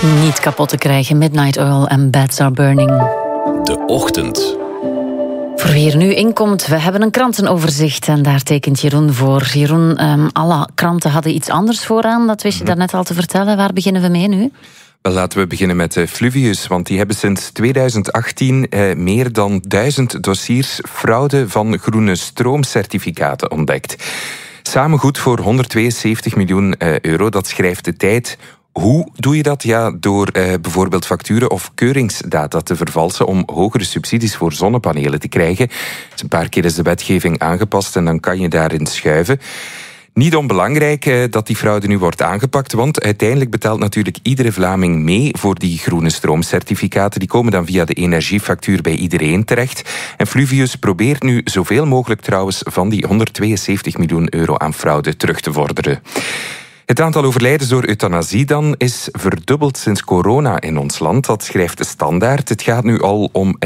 Niet kapot te krijgen, Midnight Oil en Beds Are Burning. De Ochtend. Voor wie er nu inkomt, we hebben een krantenoverzicht en daar tekent Jeroen voor. Jeroen, alle kranten hadden iets anders vooraan, dat wist je daarnet al te vertellen. Waar beginnen we mee nu? Wel, laten we beginnen met Fluvius, want die hebben sinds 2018 meer dan 1000 dossiers fraude van groene stroomcertificaten ontdekt. Samen goed voor 172 miljoen euro, dat schrijft De Tijd. Hoe doe je dat? Ja, door bijvoorbeeld facturen of keuringsdata te vervalsen om hogere subsidies voor zonnepanelen te krijgen. Dus een paar keer is de wetgeving aangepast en dan kan je daarin schuiven. Niet onbelangrijk dat die fraude nu wordt aangepakt, want uiteindelijk betaalt natuurlijk iedere Vlaming mee voor die groene stroomcertificaten. Die komen dan via de energiefactuur bij iedereen terecht. En Fluvius probeert nu zoveel mogelijk trouwens van die 172 miljoen euro aan fraude terug te vorderen. Het aantal overlijdens door euthanasie dan is verdubbeld sinds corona in ons land. Dat schrijft de Standaard. Het gaat nu al om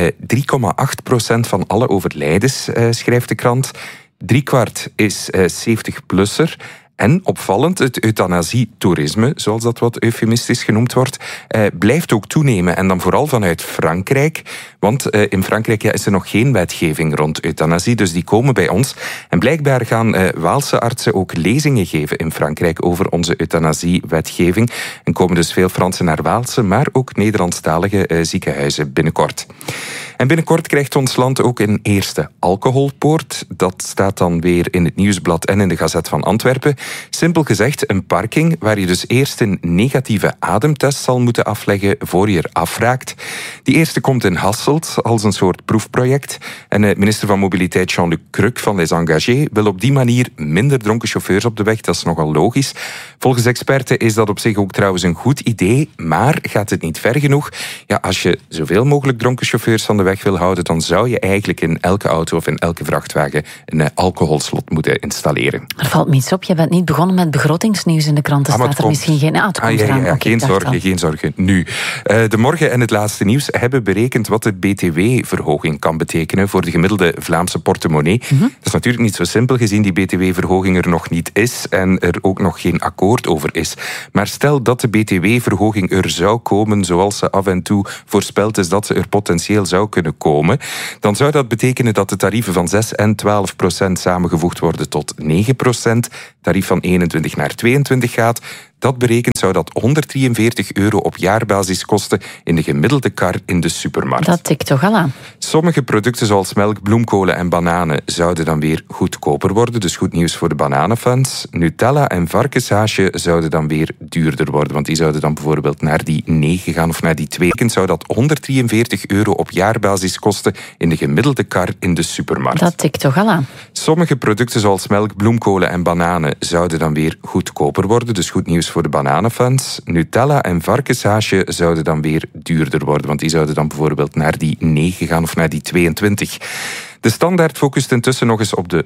3,8% van alle overlijdens, schrijft de krant. 3/4 is 70-plusser. En opvallend, het euthanasietoerisme, zoals dat wat eufemistisch genoemd wordt, blijft ook toenemen. En dan vooral vanuit Frankrijk. Want in Frankrijk is er nog geen wetgeving rond euthanasie, dus die komen bij ons. En blijkbaar gaan Waalse artsen ook lezingen geven in Frankrijk over onze euthanasiewetgeving. En komen dus veel Fransen naar Waalse, maar ook Nederlandstalige ziekenhuizen binnenkort. En binnenkort krijgt ons land ook een eerste alcoholpoort. Dat staat dan weer in het Nieuwsblad en in de Gazet van Antwerpen. Simpel gezegd een parking waar je dus eerst een negatieve ademtest zal moeten afleggen voor je er afraakt. Die eerste komt in Hasselt als een soort proefproject. En minister van Mobiliteit Jean-Luc Crux van Les Engagés wil op die manier minder dronken chauffeurs op de weg. Dat is nogal logisch. Volgens experten is dat op zich ook trouwens een goed idee, maar gaat het niet ver genoeg? Ja, als je zoveel mogelijk dronken chauffeurs van de weg wil houden, dan zou je eigenlijk in elke auto of in elke vrachtwagen een alcoholslot moeten installeren. Er valt me iets op, je bent niet begonnen met begrotingsnieuws in de kranten. Staat er misschien geen... het komt eraan. Okay, geen zorgen. Nu, De Morgen en het laatste nieuws hebben berekend wat de btw-verhoging kan betekenen voor de gemiddelde Vlaamse portemonnee. Dat is natuurlijk niet zo simpel, gezien die btw-verhoging er nog niet is en er ook nog geen akkoord over is. Maar stel dat de btw-verhoging er zou komen, zoals ze af en toe voorspeld is dat ze er potentieel zou kunnen komen, dan zou dat betekenen dat de tarieven van 6 en 12% samengevoegd worden tot 9%, tarief van 21 naar 22 gaat. Dat berekend zou dat 143 euro op jaarbasis kosten in de gemiddelde kar in de supermarkt. Dat tikt toch al aan. Sommige producten zoals melk, bloemkolen en bananen zouden dan weer goedkoper worden. Dus goed nieuws voor de bananenfans. Nutella en varkenshaasje zouden dan weer duurder worden. Want die zouden dan bijvoorbeeld naar die 9 gaan of naar die 2. Zou dat 143 euro op jaarbasis kosten in de gemiddelde kar in de supermarkt. Dat tikt toch al aan. Sommige producten zoals melk, bloemkolen en bananen zouden dan weer goedkoper worden. Dus goed nieuws voor de bananenfans. Nutella en varkenshaasje zouden dan weer duurder worden. Want die zouden dan bijvoorbeeld naar die 9 gaan of naar die 22. De Standaard focust intussen nog eens op de